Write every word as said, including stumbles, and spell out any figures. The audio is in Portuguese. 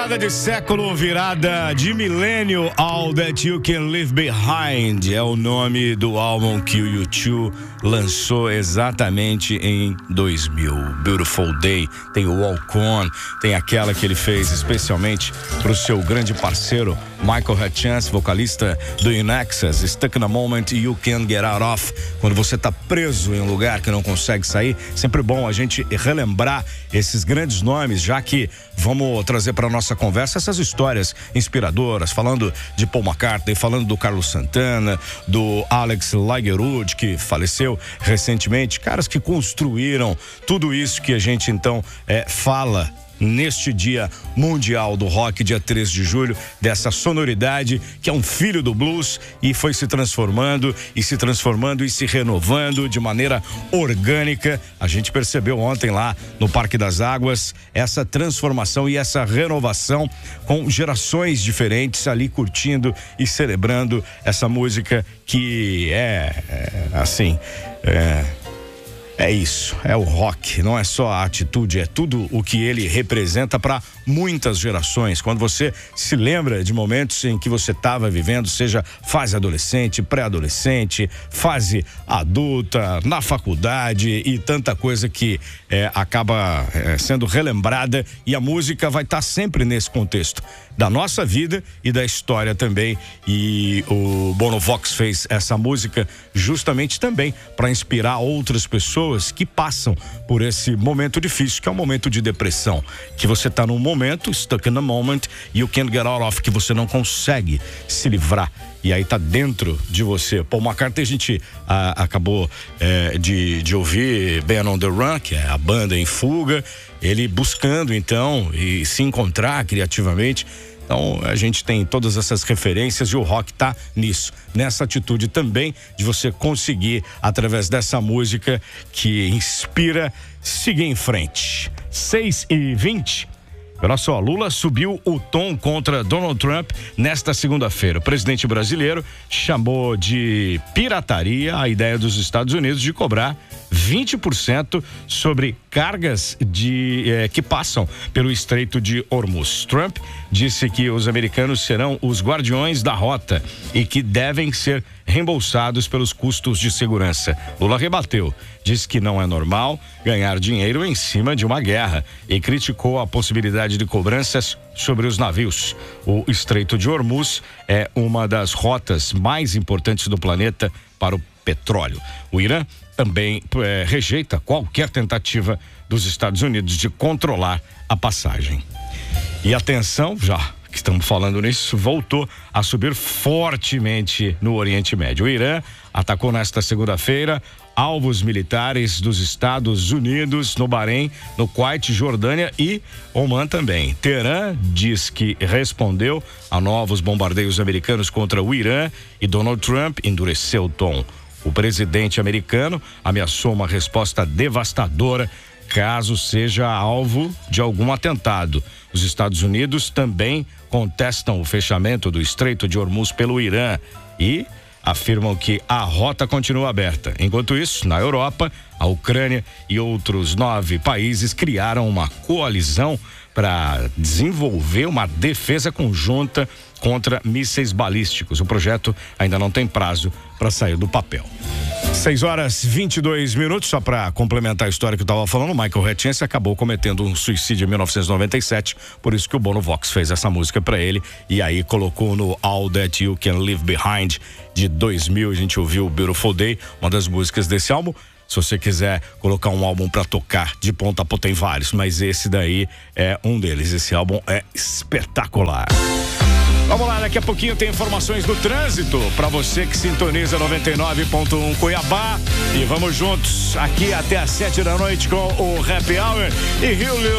Virada de século, virada de milênio, All That You Can Leave Behind é o nome do álbum que o U dois lançou exatamente em dois mil. Beautiful Day, tem o Walk On, tem aquela que ele fez especialmente para o seu grande parceiro Michael Hutchence, vocalista do In Excess, Stuck in a Moment You Can't Get Out Of. Quando você está preso em um lugar que não consegue sair, sempre bom a gente relembrar esses grandes nomes, já que vamos trazer para nossa conversa essas histórias inspiradoras, falando de Paul McCartney, falando do Carlos Santana, do Alex Lagerud, que faleceu recentemente, caras que construíram tudo isso que a gente então é, fala neste dia mundial do rock, dia três de julho, dessa sonoridade que é um filho do blues e foi se transformando e se transformando e se renovando de maneira orgânica. A gente percebeu ontem lá no Parque das Águas essa transformação e essa renovação com gerações diferentes ali curtindo e celebrando essa música que é, é assim, é... É isso, é o rock, não é só a atitude, é tudo o que ele representa para muitas gerações. Quando você se lembra de momentos em que você estava vivendo, seja fase adolescente, pré-adolescente, fase adulta, na faculdade e tanta coisa que é, acaba é, sendo relembrada, e a música vai estar tá sempre nesse contexto da nossa vida e da história também. E o Bono Vox fez essa música justamente também para inspirar outras pessoas que passam por esse momento difícil, que é um momento de depressão, que você está num momento, stuck in a moment, you can't get out of, que você não consegue se livrar. E aí tá dentro de você. Paul McCartney, a gente ah, acabou eh, de, de ouvir Band on the Run, que é a banda em fuga, ele buscando então e se encontrar criativamente. Então a gente tem todas essas referências e o rock tá nisso, nessa atitude também de você conseguir, através dessa música que inspira, seguir em frente. seis e vinte. Olha só, Lula subiu o tom contra Donald Trump nesta segunda-feira. O presidente brasileiro chamou de pirataria a ideia dos Estados Unidos de cobrar vinte por cento sobre cargas de, eh, que passam pelo Estreito de Hormuz. Trump disse que os americanos serão os guardiões da rota e que devem ser reembolsados pelos custos de segurança. Lula rebateu, disse que não é normal ganhar dinheiro em cima de uma guerra e criticou a possibilidade de cobranças sobre os navios. O Estreito de Hormuz é uma das rotas mais importantes do planeta para o petróleo. O Irã também é, rejeita qualquer tentativa dos Estados Unidos de controlar a passagem. E a tensão, já que estamos falando nisso, voltou a subir fortemente no Oriente Médio. O Irã atacou nesta segunda-feira alvos militares dos Estados Unidos no Bahrein, no Kuwait, Jordânia e Oman também. Teherã diz que respondeu a novos bombardeios americanos contra o Irã e Donald Trump endureceu o tom. O presidente americano ameaçou uma resposta devastadora caso seja alvo de algum atentado. Os Estados Unidos também contestam o fechamento do Estreito de Hormuz pelo Irã e afirmam que a rota continua aberta. Enquanto isso, na Europa, a Ucrânia e outros nove países criaram uma coalizão para desenvolver uma defesa conjunta contra mísseis balísticos. O projeto ainda não tem prazo para sair do papel. seis horas e vinte e dois minutos, só para complementar a história que eu estava falando, Michael Hutchence acabou cometendo um suicídio em mil novecentos e noventa e sete, por isso que o Bono Vox fez essa música para ele e aí colocou no All That You Can Leave Behind de dois mil. A gente ouviu Beautiful Day, uma das músicas desse álbum. Se você quiser colocar um álbum pra tocar de ponta a ponta, tem vários, mas esse daí é um deles. Esse álbum é espetacular. Vamos lá, daqui a pouquinho tem informações do trânsito pra você que sintoniza noventa e nove ponto um Cuiabá. E vamos juntos aqui até às sete da noite com o Happy Hour e Rio